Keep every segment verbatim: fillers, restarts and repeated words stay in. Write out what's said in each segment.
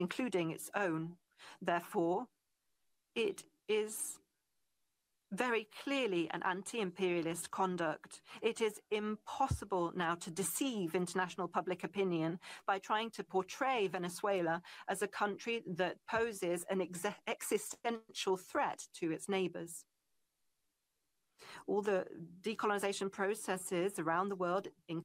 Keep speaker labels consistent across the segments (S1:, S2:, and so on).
S1: including its own. Therefore, it is very clearly an anti-imperialist conduct. It is impossible now to deceive international public opinion by trying to portray Venezuela as a country that poses an ex existential threat to its neighbors. All the decolonization processes around the world,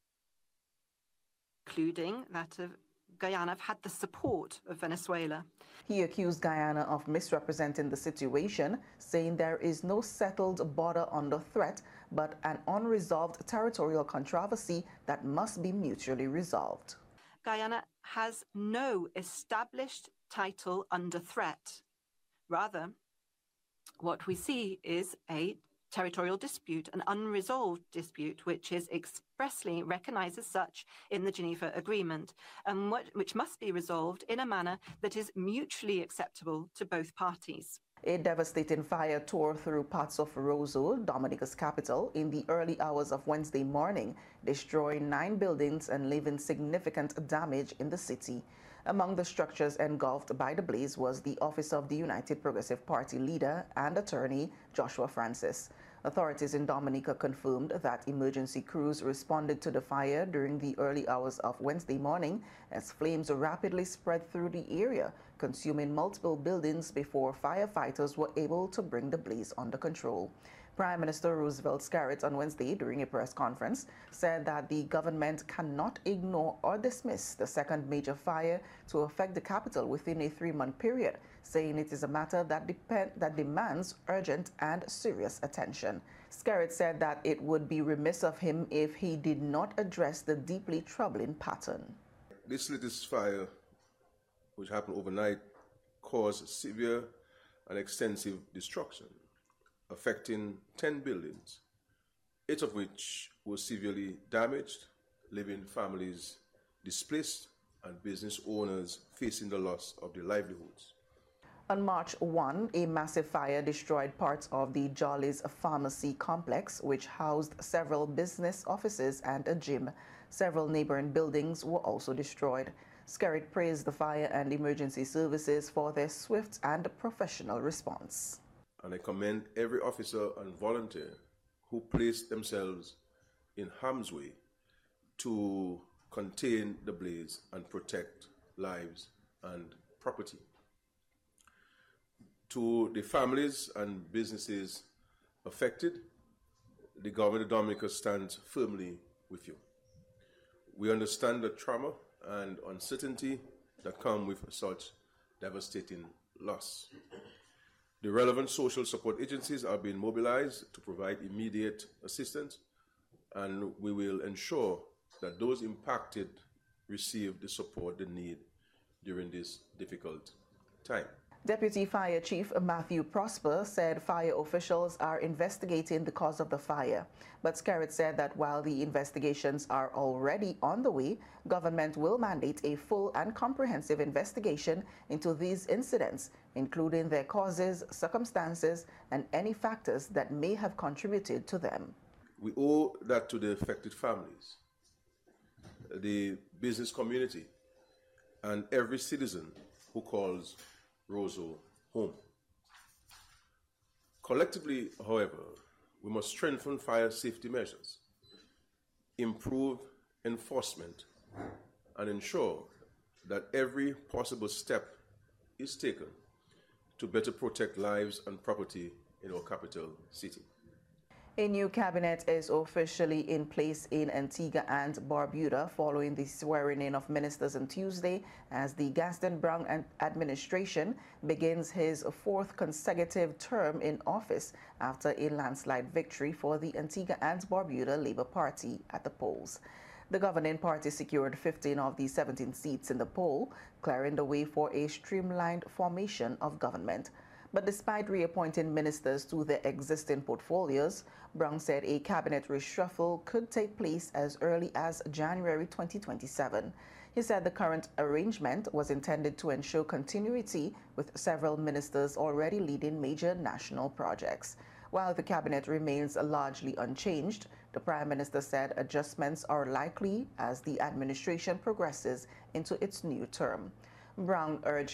S1: including that of Guyana, have had the support of Venezuela.
S2: He accused Guyana of misrepresenting the situation, saying there is no settled border under threat, but an unresolved territorial controversy that must be mutually resolved.
S1: Guyana has no established title under threat. Rather, what we see is a territorial dispute, an unresolved dispute, which is expressly recognized as such in the Geneva Agreement, and what, which must be resolved in a manner that is mutually acceptable to both parties.
S2: A devastating fire tore through parts of Roseau, Dominica's capital, in the early hours of Wednesday morning, destroying nine buildings and leaving significant damage in the city. Among the structures engulfed by the blaze was the office of the United Progressive Party leader and attorney, Joshua Francis. Authorities in Dominica confirmed that emergency crews responded to the fire during the early hours of Wednesday morning as flames rapidly spread through the area, consuming multiple buildings before firefighters were able to bring the blaze under control. Prime Minister Roosevelt Skerrit on Wednesday during a press conference said that the government cannot ignore or dismiss the second major fire to affect the capital within a three-month period, saying it is a matter that, depend, that demands urgent and serious attention. Skerrit said that it would be remiss of him if he did not address the deeply troubling pattern.
S3: This latest fire, which happened overnight, caused severe and extensive destruction, affecting ten buildings, eight of which were severely damaged, leaving families displaced and business owners facing the loss of their livelihoods.
S2: On March first, a massive fire destroyed parts of the Jolly's Pharmacy complex, which housed several business offices and a gym. Several neighboring buildings were also destroyed. Skerrit praised the fire and emergency services for their swift and professional response.
S3: And I commend every officer and volunteer who placed themselves in harm's way to contain the blaze and protect lives and property. To the families and businesses affected, the government of Dominica stands firmly with you. We understand the trauma and uncertainty that come with such devastating loss. The relevant social support agencies are being mobilized to provide immediate assistance, and we will ensure that those impacted receive the support they need during this difficult time.
S2: Deputy Fire Chief Matthew Prosper said fire officials are investigating the cause of the fire. But Skerrit said that while the investigations are already on the way, government will mandate a full and comprehensive investigation into these incidents, including their causes, circumstances, and any factors that may have contributed to them.
S3: We owe that to the affected families, the business community, and every citizen who calls Roseau home. Collectively, however, we must strengthen fire safety measures, improve enforcement, and ensure that every possible step is taken to better protect lives and property in our capital city.
S2: A new cabinet is officially in place in Antigua and Barbuda following the swearing-in of ministers on Tuesday as the Gaston Browne administration begins his fourth consecutive term in office after a landslide victory for the Antigua and Barbuda Labour Party at the polls. The governing party secured fifteen of the seventeen seats in the poll, clearing the way for a streamlined formation of government. But despite reappointing ministers to their existing portfolios, Browne said a cabinet reshuffle could take place as early as January twenty twenty-seven. He said the current arrangement was intended to ensure continuity with several ministers already leading major national projects. While the cabinet remains largely unchanged, the Prime Minister said adjustments are likely as the administration progresses into its new term. Browne urged